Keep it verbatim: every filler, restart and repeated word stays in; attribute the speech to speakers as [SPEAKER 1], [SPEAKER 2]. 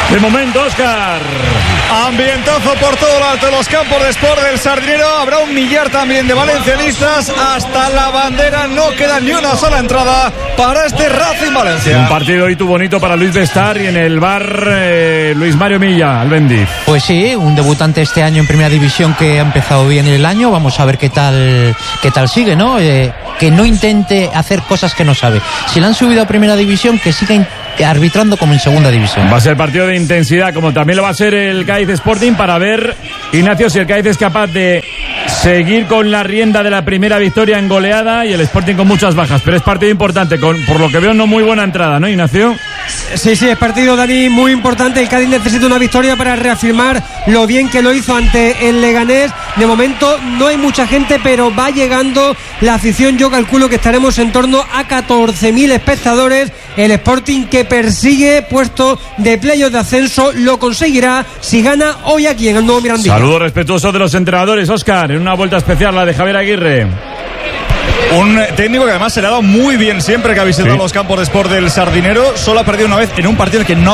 [SPEAKER 1] De momento, Óscar.
[SPEAKER 2] Ambientazo por todo lo alto de los campos de Sport del Sardinero. Habrá un millar también de valencianistas. Hasta la bandera no queda ni una sola entrada para este Racing Valencia.
[SPEAKER 1] Un partido hito bonito para Luis Bestar y en el bar eh, Luis Mario Milla, Albendiz.
[SPEAKER 3] Pues sí, un debutante este año en Primera División que ha empezado bien el año. Vamos a ver qué tal qué tal sigue, ¿no? Eh, que no intente hacer cosas que no sabe. Si le han subido a Primera División, que siga arbitrando como en Segunda División.
[SPEAKER 1] Va a ser partido de intensidad, como también lo va a ser el Cádiz Sporting, para ver, Ignacio, si el Cádiz es capaz de seguir con la rienda de la primera victoria en goleada y el Sporting con muchas bajas. Pero es partido importante, con, por lo que veo no muy buena entrada, ¿no, Ignacio?
[SPEAKER 4] Sí, sí, es partido, Dani, muy importante. El Cádiz necesita una victoria para reafirmar lo bien que lo hizo ante el Leganés. De momento no hay mucha gente, pero va llegando la afición. Yo calculo que estaremos en torno a catorce mil espectadores. El Sporting, que persigue puesto de playoff de ascenso, lo conseguirá si gana hoy aquí en el nuevo Mirandilla.
[SPEAKER 1] Saludo respetuoso de los entrenadores, Óscar, en una vuelta especial, la de Javier Aguirre.
[SPEAKER 2] Un técnico que además se le ha dado muy bien siempre que ha visitado sí. los campos de Sport del Sardinero. Solo ha perdido una vez en un partido en el que no